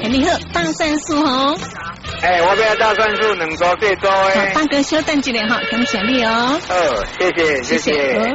你好，大蒜素哦。 我要大蒜素2组最多诶。 大哥稍等一下哈，感谢你哦。 谢谢。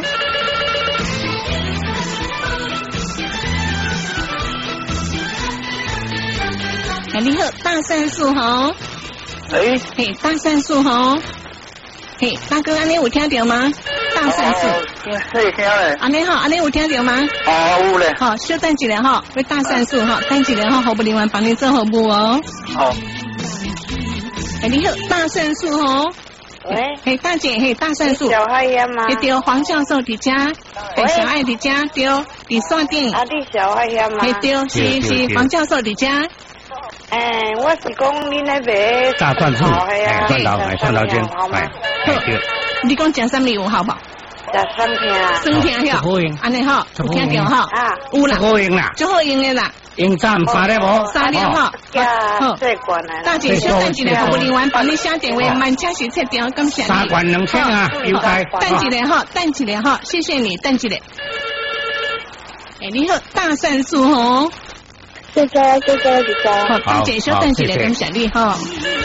你好，大蒜素吼。大蒜素吼。大哥，安尼有听到吗？大蒜素。 可以听嘞。 安尼好，安尼有听到吗？ 有嘞。 好，稍等一下哈，为大蒜素哈，等一下哈，服务人员帮你做服务哦。 好。 你好，大蒜素吼。喂。大姐，大蒜素。 小爱呀吗？ 对，黄教授伫家。小爱伫家，对，伫线顶。 你小爱呀吗？ 对，是黄教授伫家。 我是讲恁那边大蒜素，蒜头尖，对。 你讲食什么有效无？ 食酸甜呀，安尼吼，有听到吼？有啦， 好用啦， 最好用的啦。 用3粒无 ？3粒吼。 好，这罐啊。 大姐，稍等一下，服务人员帮你写电话，慢车是切掉，感谢你。 3罐2000啊，有该。 等一下哈，谢谢你，等一下。你好，大蒜素吼。 这个。 好，大姐，稍等一下，感谢你哈。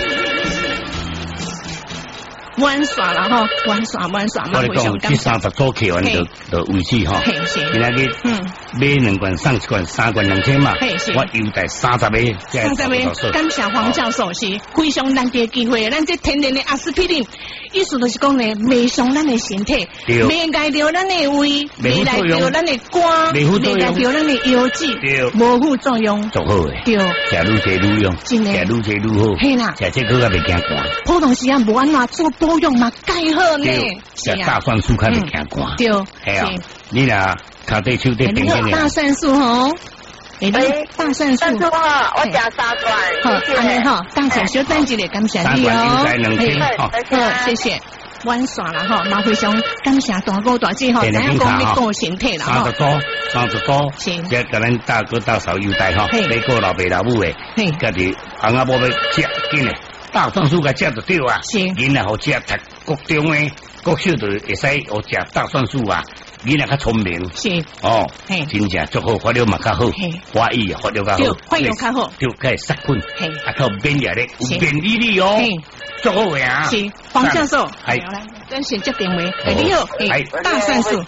玩耍了哈，玩耍， 我哋讲这30组客完就为止哈。今仔日买2罐送1罐，3罐2000嘛。我优待30个。 感谢黄教授是非常难得机会，咱这天然的阿司匹林，意思就是讲呢，袂伤咱的身体，袂害到咱的胃，袂害到咱的肝，袂害到咱的腰肌，无副作用。 足好诶。 对。 食愈用，食愈好。 嘿啦。 食这个袂惊寒。 普通时啊，无安怎做保养嘛，介好呢。 食大蒜素较袂惊寒。 对。 系啊。你若脚底手底平平的。 大蒜素吼。大蒜素。 我食3罐。 好，安尼吼，大姐稍等一下，感谢你哦。好，谢谢。玩耍啦吼，嘛非常感谢大哥大姐吼，怎样讲你顾身体啦吼。 30组，这甲咱大哥大嫂优待吼，你顾老爸老母诶，家己翁仔某要食紧诶，大蒜素甲食就对啊。囡仔好食，读国中诶，国小就会使学食大蒜素啊。囡仔较聪明，真正足好，发了嘛较好，华语发了较好， 发育较好， 就可以杀菌，较免疫力，有免疫力哦。足好嘅啊！ 是黄教授，来，咱先接电话。你好，大蒜素，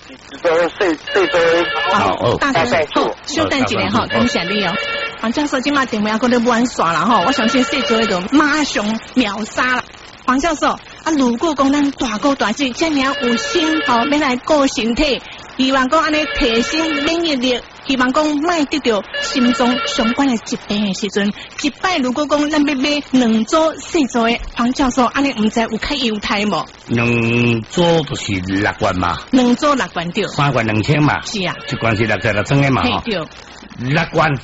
大蒜素，稍等一下哈，感谢你哦。黄教授今嘛电话还搁咧玩耍啦吼，我相信细做就马上秒杀啦。黄教授，如果讲咱大哥大姐这样有心吼，要来顾身体，希望讲安尼提升免疫力。希望讲卖得到心脏相关的疾病的时阵，一摆如果讲咱要买2组4组的，黄教授安尼唔知有较优待无 ？2组就是6罐嘛 ，2组6罐对 ，3罐2000嘛， 是啊 ，1罐是60装的嘛， 对 ，6罐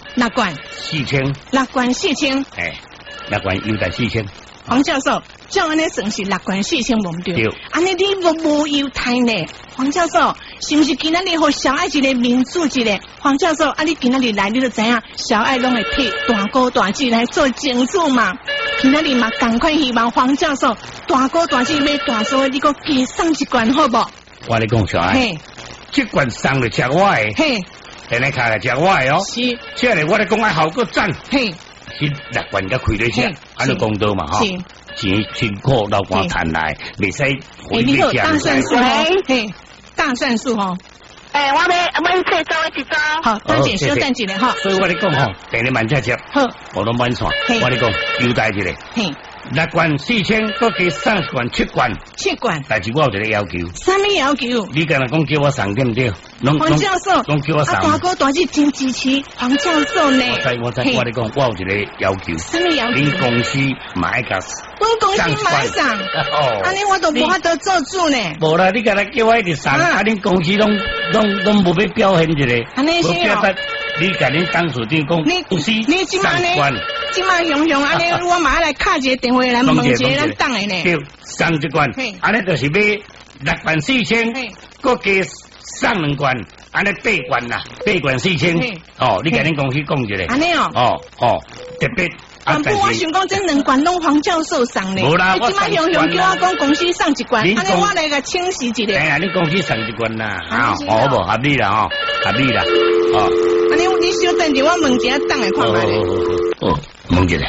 4000 ，6罐 4000， 哎，6罐优待4000。 黄教授，照安尼算是6罐4000无对，安尼你无优待呢？黄教授，是不是今仔日互小爱一个民主一个？黄教授，你今仔日来，你就知影，小爱拢会替大哥大姐来做证助嘛。今仔日嘛，赶快希望黄教授，大哥大姐买大số，你搁加送1罐好不？ 我咧讲小爱，这罐送来吃我的，等下卡来吃我的哦。是，这里我咧讲爱效果赞，是6罐甲开咧吃，安尼公道嘛哈。钱辛苦老光赚来，袂使回你好，大蒜素哦，大蒜素哦。 我要4组1组。 好，大姐稍等一下哈。 所以我咧讲吼，等你慢车接。好，我都慢算。我咧讲优待一个。6罐4000，搁加送1罐7罐。但是我有一个要求。 什么要求？ 你刚才讲叫我送对不对？ 黄教授， 拢叫我送。 大哥大姐真支持黄教授呢。 我知，我咧讲，我有一个要求。 什么要求？ 恁公司买个。 我公司买上。安尼我都无法度做主呢。 无啦，你刚才叫我一直送，恁公司拢无要表现一个。 安尼是哦。 你甲恁当属长讲， 你今晚呢？今晚雄雄安尼，我马上来敲一个电话来问一下咱党的呢。 对，3罐，安尼就是买6罐4000，搁加送2罐，安尼8罐啦，8罐4000。哦，你甲恁公司讲一下。 安尼哦。 特别。 全部我想讲，这2罐拢黄教授送的。 无啦， 你今晚雄雄叫我讲公司送1罐，安尼我来个清洗一下。 哎呀，你公司送1罐啦，好不合理啦，合理啦， 安尼你稍等一下，我问一下党的看卖咧。 问一下。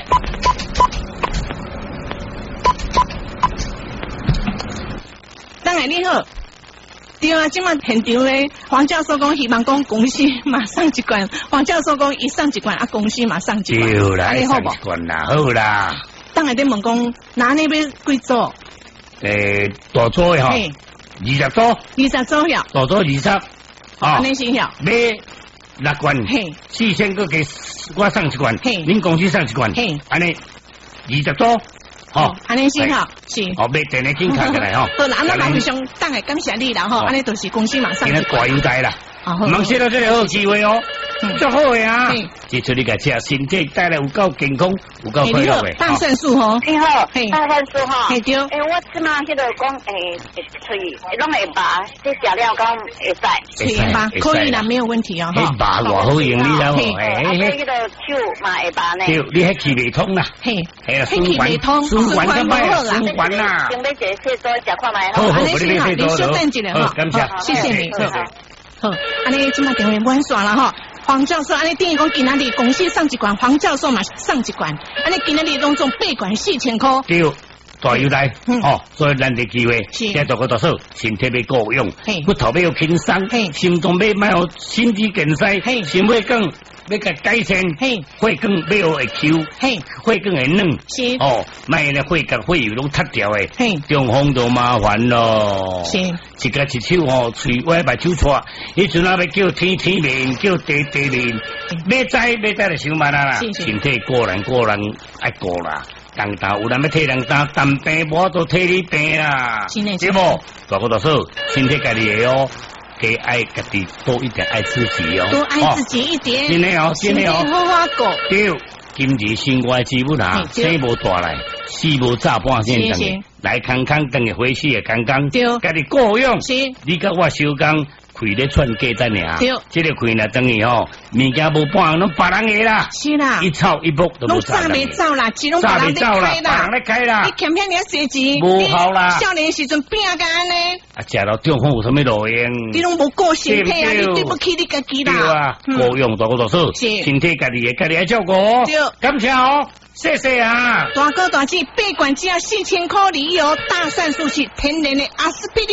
当然你好。对啊，今晚现场咧，黄教授讲希望讲公司马上一罐，黄教授讲一上一罐，啊公司马上一罐， 对啦，上一罐啦，好啦。 当然在问讲，哪里要几组？ 大组的吼，20组 ，20组呀， 大组20， 安尼先呀， 买6罐，4000个给我上一罐，恁公司上一罐，安尼20组。哦， 安尼先哈，是。 哦，买电的紧卡起来吼。 好啦，那马上等下感谢你啦吼，安尼就是公司马上。 今日大优待啦，忙些到这个好机会哦，足好的啊！记住你个吃身体带来有够健康，有够快乐的。 大蒜素吼， 你好，大蒜素吼， 系对。 我即马迄个讲喙拢会拔，这食了讲会使。 会拔，可以啦，没有问题哦。 迄拔偌好用你啦吼， 迄个手嘛会拔呢。 对，你迄气未通啦， 嘿， 气未通，循环咁歹，循环啦。 先要坐厕所食看卖。 好， 安尼先哈，你稍等一下哈， 感谢， 谢谢你。好，安尼今麦电话满线了哈。黄教授，安尼等于讲今仔日公司上一罐，黄教授嘛上一罐，安尼今仔日拢总8罐4000块。 对，大优待，所以难得机会，再做个多少，身体要够用，骨头要轻松，心脏要卖好身体健塞，心血管要甲改善，血管要会抽，血管会软，卖咧血管血油拢塌掉诶，中风就麻烦咯。一个一手喙歪把手错，迄阵啊要叫天面，叫地面，要知就想办啦。身体个人爱顾啦。当大有人要替人担病，无都替你病啦，对无？大个多少，身体家己的哦。给爱家己多一点爱自己哦， 多爱自己一点， 真的哦，真的哦， 好好过。 对，今日生活之本啊，生无大来，死无早半天等，来康康等下回去也刚刚， 对， 家己够用， 是， 你甲我收工。开咧串鸡蛋尔， 对， 这个开呢等于物件无半拢别人的啦， 是啦， 一草一木都无炸未走啦，只拢别人在开啦，你欠骗你设计， 无好啦， 少年时阵拼干安尼， 食到中风有啥物路用？ 你拢无顾身体啊，你对不起你家己啦， 对啊，够用大个多数，身体家己爱照顾，对，感谢哦。谢谢啊！ 大哥大姐，8罐只要4000块，理由大蒜素是天然的阿司匹林。